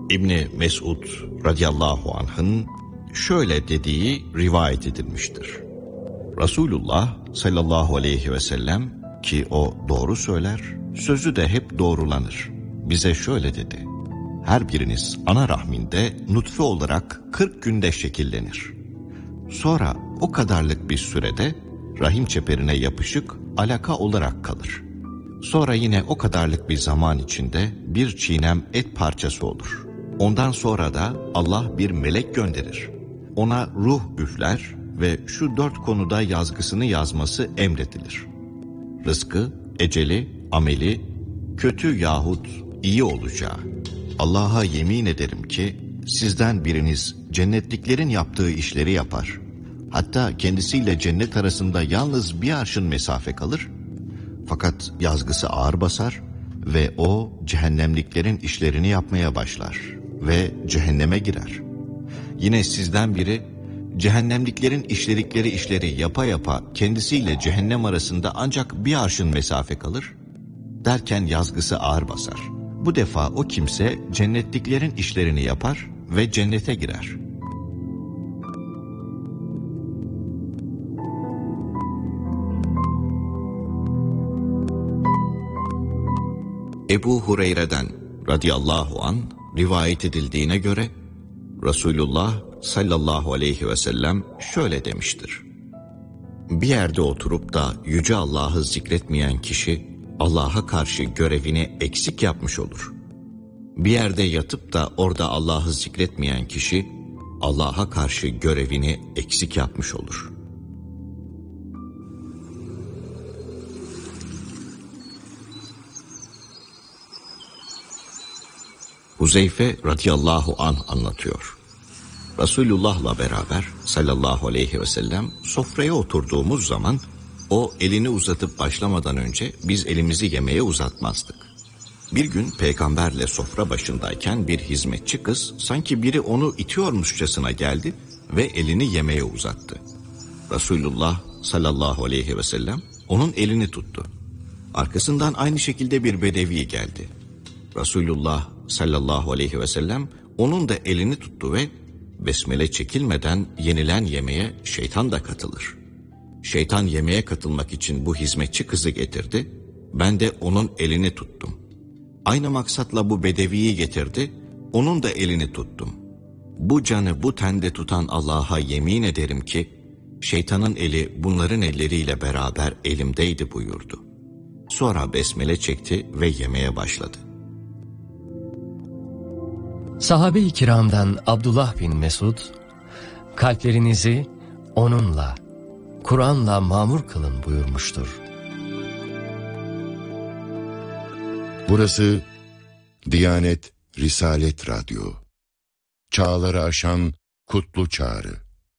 İbni Mesud radıyallahu anh'ın şöyle dediği rivayet edilmiştir. Resulullah sallallahu aleyhi ve sellem, ki o doğru söyler, sözü de hep doğrulanır, bize şöyle dedi: her biriniz ana rahminde nutfe olarak 40 günde şekillenir. Sonra o kadarlık bir sürede rahim çeperine yapışık alaka olarak kalır. Sonra yine o kadarlık bir zaman içinde bir çiğnem et parçası olur. Ondan sonra da Allah bir melek gönderir. Ona ruh üfler ve şu 4 konuda yazgısını yazması emredilir: rızkı, eceli, ameli, kötü yahut iyi olacağı. Allah'a yemin ederim ki sizden biriniz cennetliklerin yaptığı işleri yapar. Hatta kendisiyle cennet arasında yalnız bir arşın mesafe kalır. Fakat yazgısı ağır basar ve o cehennemliklerin işlerini yapmaya başlar ve cehenneme girer. Yine sizden biri cehennemliklerin işledikleri işleri yapa yapa kendisiyle cehennem arasında ancak bir arşın mesafe kalır. Derken yazgısı ağır basar. Bu defa o kimse cennetliklerin işlerini yapar ve cennete girer. Ebu Hureyre'den radıyallahu an rivayet edildiğine göre Resulullah sallallahu aleyhi ve sellem şöyle demiştir: bir yerde oturup da Yüce Allah'ı zikretmeyen kişi Allah'a karşı görevini eksik yapmış olur. Bir yerde yatıp da orada Allah'ı zikretmeyen kişi Allah'a karşı görevini eksik yapmış olur. Huzeyfe radıyallahu anh anlatıyor. Resulullah'la beraber sallallahu aleyhi ve sellem sofraya oturduğumuz zaman o elini uzatıp başlamadan önce biz elimizi yemeğe uzatmazdık. Bir gün peygamberle sofra başındayken bir hizmetçi kız sanki biri onu itiyormuşçasına geldi ve elini yemeğe uzattı. Resulullah sallallahu aleyhi ve sellem onun elini tuttu. Arkasından aynı şekilde bir bedevi geldi. Resulullah sallallahu aleyhi ve sellem onun da elini tuttu ve besmele çekilmeden yenilen yemeğe şeytan da katılır. Şeytan yemeğe katılmak için bu hizmetçi kızı getirdi. Ben de onun elini tuttum. Aynı maksatla bu bedeviyi getirdi. Onun da elini tuttum. Bu canı bu tende tutan Allah'a yemin ederim ki şeytanın eli bunların elleriyle beraber elimdeydi buyurdu. Sonra besmele çekti ve yemeye başladı. Sahabe-i kiramdan Abdullah bin Mesud, kalplerinizi onunla, Kur'an'la mamur kılın buyurmuştur. Burası Diyanet Risalet Radyo. Çağları aşan kutlu çağrı.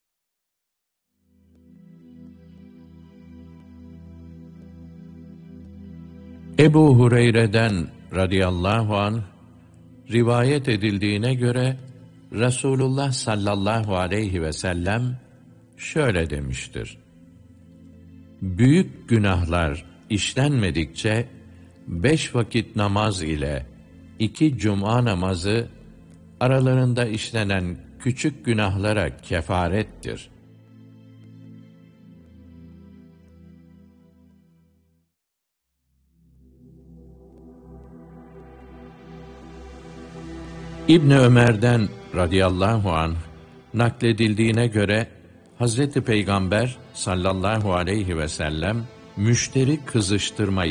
Ebu Hureyre'den radıyallahu anh rivayet edildiğine göre Resulullah sallallahu aleyhi ve sellem şöyle demiştir: büyük günahlar işlenmedikçe 5 vakit namaz ile 2 cuma namazı aralarında işlenen küçük günahlara kefarettir. İbni Ömer'den radıyallahu anh nakledildiğine göre Hazreti Peygamber sallallahu aleyhi ve sellem müşteri kızıştırma